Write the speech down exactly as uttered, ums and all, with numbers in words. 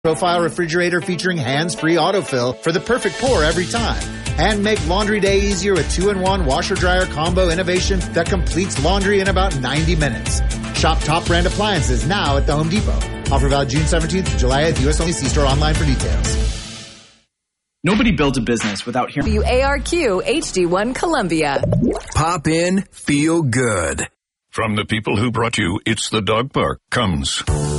profile refrigerator featuring hands-free autofill for the perfect pour every time. And make laundry day easier with two in one washer-dryer combo innovation that completes laundry in about ninety minutes. Shop top brand appliances now at the Home Depot. Offer valid June seventeenth to July eighth. U S only. See store online for details. Nobody builds a business without hearing. W A R Q H D one Columbia. Pop in, feel good. From the people who brought you It's the Dog Park comes